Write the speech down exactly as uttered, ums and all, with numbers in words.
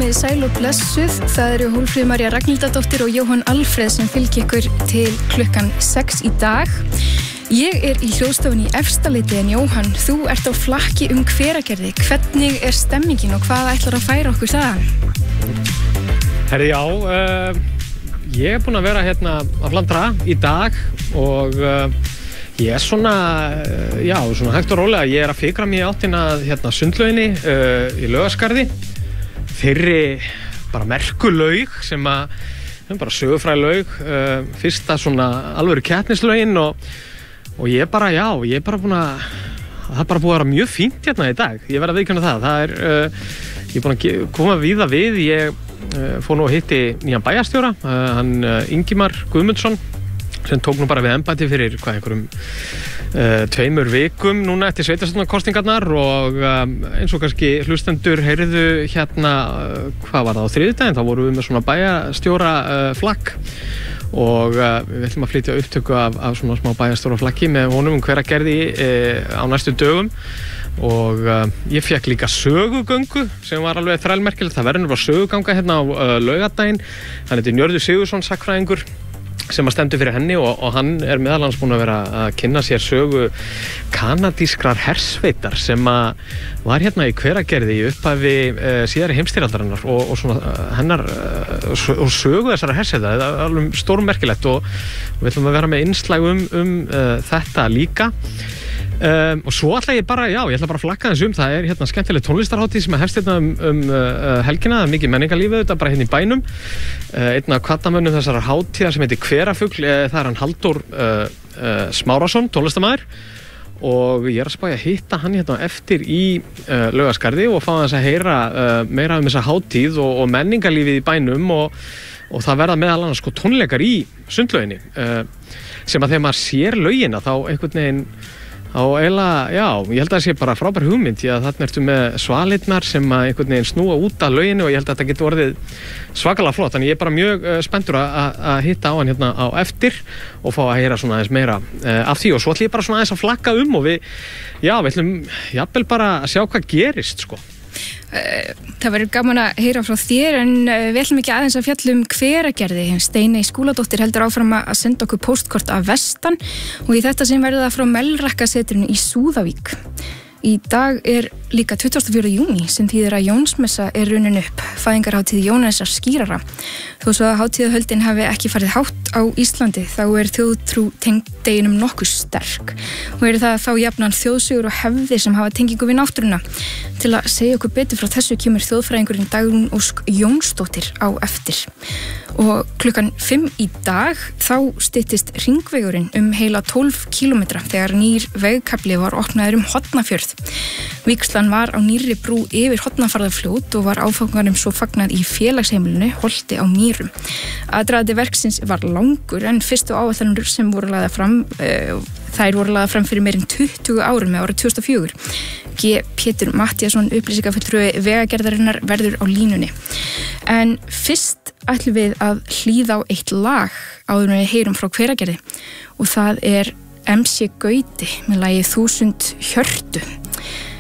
Komið sæl og blessuð, það eru Hólmfríður María Ragnhildardóttir og Jóhann Alfreð sem fylgja ykkur til klukkan sex í dag. Ég er í hljóðstofunni í Efstaleiti en Jóhann, þú ert á flakki um Hveragerði. Hvernig er stemmingin og hvað ætlar að færa okkur þaðan? Herri, já, uh, ég er búinn að vera hérna að flandra í dag og uh, ég er svona, uh, já, svona hægt og rólega. Ég er að fikra mig í áttina hérna sundlauginni uh, í Laugaskarði. Þeirri bara merku laug sem að, bara sögufræg laug, uh, fyrsta svona alvöru keppnislaugin og, og ég bara, já, ég er bara búinn að, það er bara búið að vera mjög fínt hérna í dag. Ég verð að viðurkenna það, það er, uh, ég er búinn að koma víða við, ég uh, fór nú að hitti nýjan bæjarstjóra, uh, hann uh, Ingimar Guðmundsson, sem tók nú bara við embætti fyrir hvað einhverjum uh, tveimur vikum núna eftir sveitarstjórnarkosningarnar og um, eins og kannski hlustendur heyrðu hérna, uh, hvað var það á þriðjudaginn, þá vorum við með svona bæjarstjóra uh, flagg og uh, við ætlum að flytja upptöku af, af svona smá bæjarstjóra flaggi með honum um Hveragerði uh, á næstu dögum og uh, ég fekk líka sögugöngu sem var alveg þrælmerkilegt. Það verður bara söguganga hérna á uh, laugardaginn. Hann heitir Njörður Sigurðsson, sagnfræðingur, sem að stendur fyrir henni og, og hann er meðal annars búinn að vera að kynna sér sögu kanadískrar hersveitar sem að var hérna í Hveragerði í upphafi uh, síðari heimsstyrjaldarinnar og, og svona uh, hennar uh, og sögu þessara hersveita. Það er alveg stórmerkilegt og við ætlum að vera með innslag um, um uh, þetta líka. Um, og svo ætla ég bara, já, ég ætla bara að flakka þess um, það er hérna skemmtileg tónlistarhátíð sem að hefst hérna um, um uh, helgina, það er mikið menningarlífið þetta bara hérna í bænum. Uh, einn af hvattamönnum þessara hátíðar sem heitir Hverafugl, uh, það er hann Halldór uh, uh, Smárasson, tónlistarmaður og ég er að spája að hitta hann hérna eftir í uh, Laugaskarði og fá þess að heyra uh, meira um þessa hátíð og, og menningarlífið í bænum og, og það verða meðal annars sko tónleikar í sundlauginni uh, sem að þegar maður sér laugina þá einhvern veginn á eiginlega, já, ég held að það sé bara frábær hugmynd því að þarna ertu með svalirnar sem að einhvern veginn snúa út af lauginu og ég held að þetta getur orðið svakalega flott. Þannig ég er bara mjög uh, spenntur að hitta á hann hérna á eftir og fá að heyra svona aðeins meira uh, af því og svo ætlum ég bara svona aðeins að flakka um og við, já, við ætlum jafnvel bara að sjá hvað gerist, sko. Það verður gaman að heyra frá þér en við ætlum ekki aðeins að fjalla um Hveragerði. Steiney Skúladóttir heldur áfram að senda okkur póstkort af vestan og í þetta sem verður það frá Melrakkasetrinu í Súðavík. Í dag er líka tuttugasta og fjórða júní sem þýðir að Jónsmessa er runnin upp, fæðingarhátíð Jónasar skírara. Þó svo að hátíðahöldin hafi ekki farið hátt á Íslandi þá er þjóðtrú tengd deginum nokkuð sterk og eru það þá jafnan þjóðsögur og hefðir sem hafa tengingu við náttúruna. Til að segja okkur betur frá þessu kemur þjóðfræðingurinn Dagrún Ósk Jónsdóttir á eftir. Og klukkan fimm í dag þá styttist hringvegurinn um heila tólf kílómetra þegar nýr vegkafli var opnaður um Hornafjörð. Vígslan var á nýrri brú yfir Hornafjarðarfljót og var áfanganum svo fagnað í félagsheimilinu Holti á Mýrum. Aðdragandi verksins var langur en fyrstu áætlanir sem voru lagðar fram, uh, þær voru lagðar fram fyrir meirinn tuttugu árum með árið tvö þúsund og fjögur. G. Pétur Matthíasson, upplýsingafulltrúi Vegagerðarinnar, verður á línunni. En fyrst ætlum við að hlýða á eitt lag áður en við heyrum frá Hveragerði og það er M C Gauti með lagið Þúsund hjörtu.